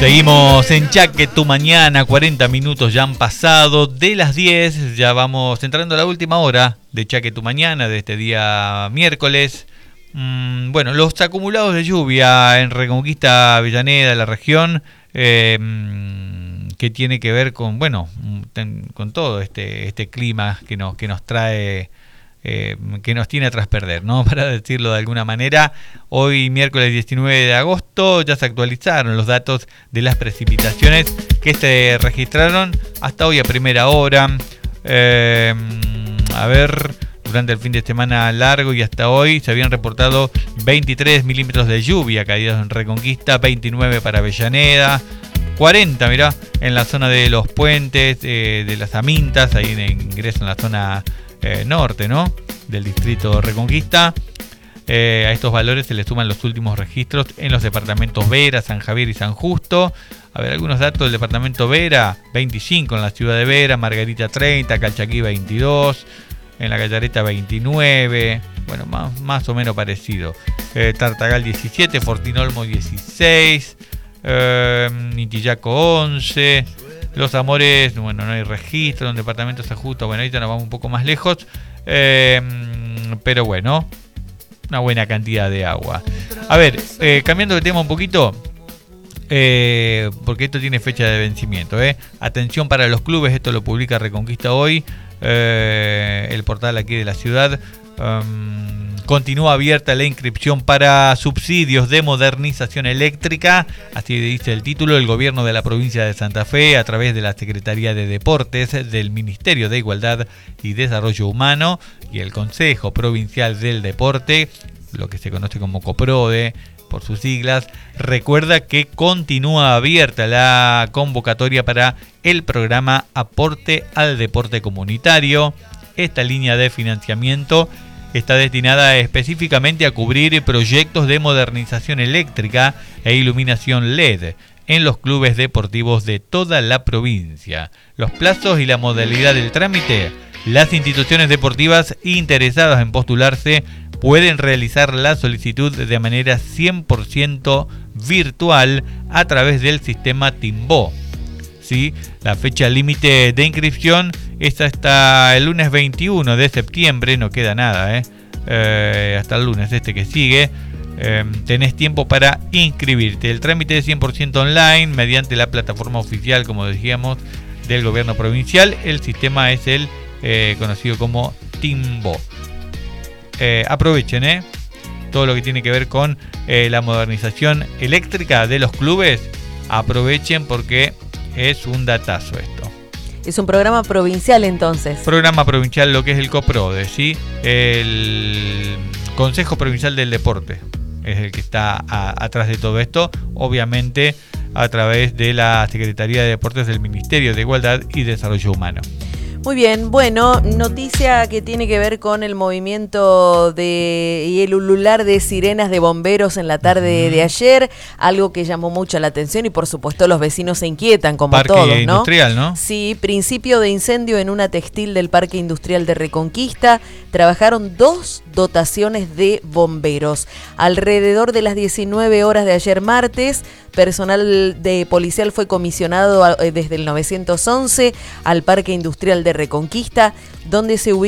Seguimos en Chaque Tu Mañana, 40 minutos ya han pasado de las 10, ya vamos entrando a la última hora de Chaque Tu Mañana de este día miércoles. Bueno, los acumulados de lluvia en Reconquista, Avellaneda, la región, que tiene que ver con, bueno, con todo este clima que nos trae, que nos tiene atrás perder, ¿no? Para decirlo de alguna manera. Hoy, miércoles 19 de agosto, ya se actualizaron los datos de las precipitaciones que se registraron hasta hoy a primera hora. Durante el fin de semana largo y hasta hoy se habían reportado 23 milímetros de lluvia caídos en Reconquista, 29 para Avellaneda, 40, mirá, en la zona de los puentes, de las Amintas, ahí en ingreso en la zona norte, ¿no? Del distrito Reconquista. A estos valores se le suman los últimos registros en los departamentos Vera, San Javier y San Justo. A ver, algunos datos del departamento Vera: 25 en la ciudad de Vera, Margarita 30, Calchaquí 22, en la Callareta 29, bueno, más o menos parecido. Tartagal 17, Fortinolmo 16, Nitillaco 11, Los Amores, bueno, no hay registro, en departamento San Justo, bueno, ahorita nos vamos un poco más lejos, pero bueno, una buena cantidad de agua. A ver, cambiando de tema un poquito, porque esto tiene fecha de vencimiento, atención para los clubes, esto lo publica Reconquista hoy, el portal aquí de la ciudad. Continúa abierta la inscripción para subsidios de modernización eléctrica, así dice el título. El gobierno de la provincia de Santa Fe, a través de la Secretaría de Deportes del Ministerio de Igualdad y Desarrollo Humano y el Consejo Provincial del Deporte, lo que se conoce como COPRODE por sus siglas, recuerda que continúa abierta la convocatoria para el programa Aporte al Deporte Comunitario. Esta línea de financiamiento está destinada específicamente a cubrir proyectos de modernización eléctrica e iluminación LED en los clubes deportivos de toda la provincia. Los plazos y la modalidad del trámite: las instituciones deportivas interesadas en postularse pueden realizar la solicitud de manera 100% virtual a través del sistema Timbó. ¿Sí? La fecha límite de inscripción es hasta el lunes 21 de septiembre, no queda nada, hasta el lunes que sigue. Tenés tiempo para inscribirte. El trámite es 100% online mediante la plataforma oficial, como decíamos, del gobierno provincial. El sistema es el conocido como Timbó. Aprovechen todo lo que tiene que ver con la modernización eléctrica de los clubes. Aprovechen porque es un datazo esto. Es un programa provincial entonces. Programa provincial, lo que es el COPRODE, ¿sí? El Consejo Provincial del Deporte es el que está atrás de todo esto, obviamente a través de la Secretaría de Deportes del Ministerio de Igualdad y Desarrollo Humano. Muy bien, bueno, noticia que tiene que ver con el movimiento y el ulular de sirenas de bomberos en la tarde de ayer, algo que llamó mucho la atención y por supuesto los vecinos se inquietan como Parque todos, ¿no? Industrial, ¿no? Sí, principio de incendio en una textil del Parque Industrial de Reconquista. Trabajaron 2 dotaciones de bomberos. Alrededor de las 19 horas de ayer martes, personal de policial fue comisionado desde el 911 al Parque Industrial de Reconquista, donde se ubica